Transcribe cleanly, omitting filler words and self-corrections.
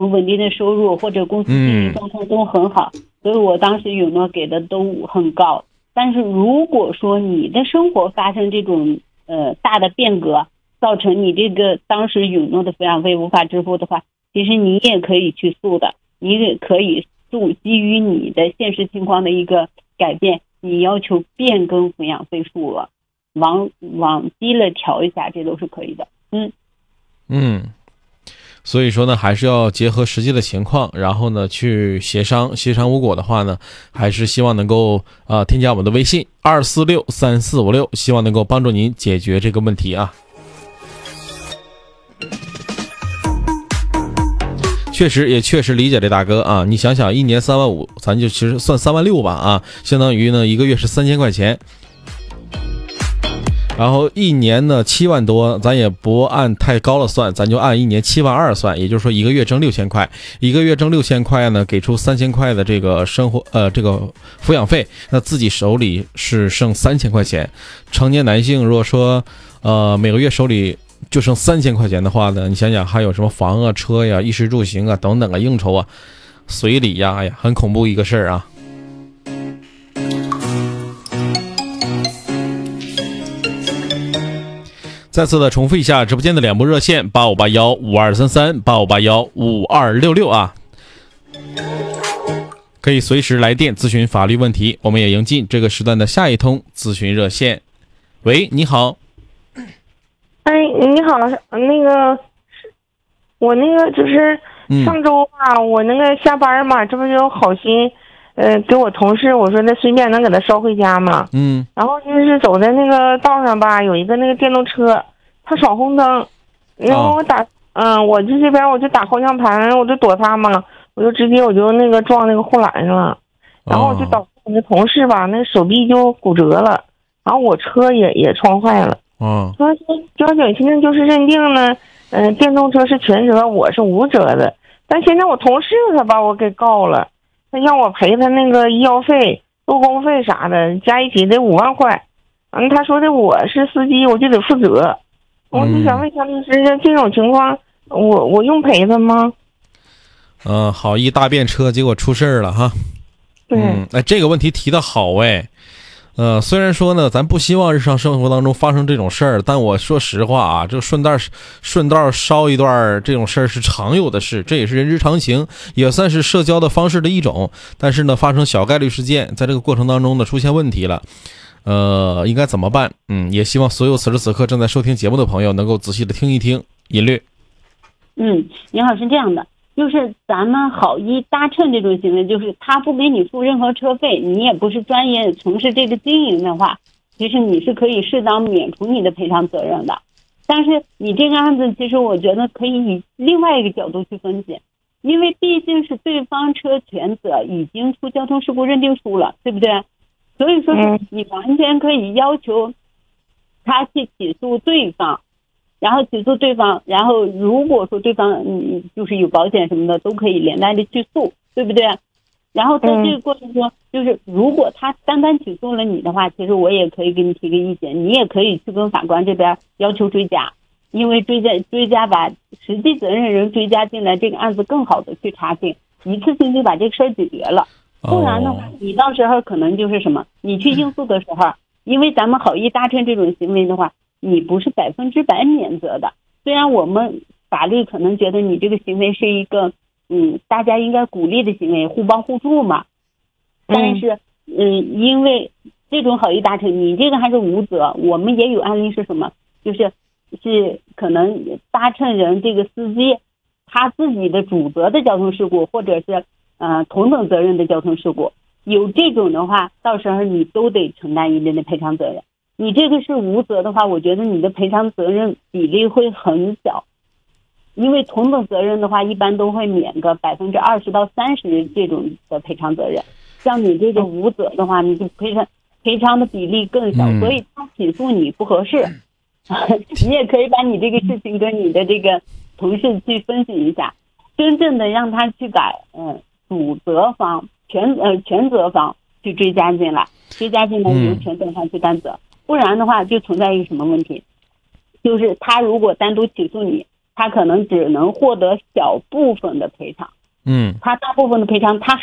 很稳定的收入，或者公司经营状况都很好，所以我当时允诺给的都很高。但是如果说你的生活发生这种大的变革，造成你这个当时允诺的抚养费无法支付的话，其实你也可以去诉的，你也可以诉基于你的现实情况的一个改变，你要求变更抚养费数额，往低了调一下，这都是可以的。 所以说呢，还是要结合实际的情况，然后呢去协商，协商无果的话呢，还是希望能够添加我们的微信2463456，希望能够帮助您解决这个问题啊。确实理解这大哥啊，你想想一年3万5，咱就其实算3万6吧啊，相当于呢一个月是3000块钱。然后一年呢7万多，咱也不按太高了算，咱就按一年7万2算，也就是说一个月挣6000块，一个月挣6000块呢，给出3000块的这个生活这个抚养费，那自己手里是剩3000块钱。成年男性如果说每个月手里就剩3000块钱的话呢，你想想还有什么房啊、车呀、衣食住行啊等等啊、应酬啊、随礼呀，哎呀，很恐怖一个事儿啊。再次的重复一下直播间的2部热线8581523385815266啊，可以随时来电咨询法律问题。我们也迎进这个时段的下一通咨询热线。喂，你好。 哎，你好，那个我那个就是上周吧，我那个下班嘛，这不就好心给我同事我说那随便能给他捎回家嘛，然后就是走在那个道上吧，有一个那个电动车，他闯红灯，然后我就这边我就打方向盘，我就躲他嘛，我就直接我就那个撞那个护栏上了，然后我就导致我那同事吧，那手臂就骨折了，然后我车也撞坏了。说交警现在就是认定呢，电动车是全责，我是无责的。但现在我同事他把我给告了，他让我赔他那个医药费、误工费啥的，加一起得5万块。他说的我是司机，我就得负责。我就想问一下律师，这种情况我用赔他吗？ 好一大便车，结果出事儿了哈。 对， 这个问题提得好哎。虽然说呢，咱不希望日常生活当中发生这种事儿，但我说实话啊，这顺道捎一段这种事儿是常有的事，这也是人之常情，也算是社交的方式的一种。但是呢，发生小概率事件，在这个过程当中呢，出现问题了，应该怎么办？也希望所有此时此刻正在收听节目的朋友能够仔细的听一听音律。 你好，是这样的。就是咱们好一搭乘这种行为，就是他不给你付任何车费，你也不是专业从事这个经营的话，其实你是可以适当免除你的赔偿责任的。但是你这个案子，其实我觉得可以以另外一个角度去分析，因为毕竟是对方车全责已经出交通事故认定书了，对不对？所以说你完全可以要求他去起诉对方，然后起诉对方，然后如果说对方就是有保险什么的，都可以连带的去诉，对不对？然后在这个过程中，就是如果他单单起诉了你的话，其实我也可以给你提个意见，你也可以去跟法官这边要求追加，因为追加把实际责任人追加进来，这个案子更好的去查清，一次性就把这个事儿解决了。不然的话，你到时候可能就是什么，你去应诉的时候，因为咱们好意搭乘这种行为的话，你不是100%免责的。虽然我们法律可能觉得你这个行为是一个大家应该鼓励的行为，互帮互助嘛，但是因为这种好意搭乘，你这个还是无责。我们也有案例是什么，是可能搭乘人这个司机他自己的主责的交通事故，或者是同等责任的交通事故，有这种的话，到时候你都得承担一定的赔偿责任。你这个是无责的话，我觉得你的赔偿责任比例会很小，因为同等责任的话，一般都会免个20%到30%这种的赔偿责任。像你这个无责的话，你就赔偿的比例更小，所以他起诉你不合适。你也可以把你这个事情跟你的这个同事去分析一下，真正的让他去把主责方全责方去追加进来由全责方去担责。不然的话就存在一个什么问题，就是他如果单独起诉你， 他可能只能获得小部分的赔偿。 嗯， 他大部分的赔偿他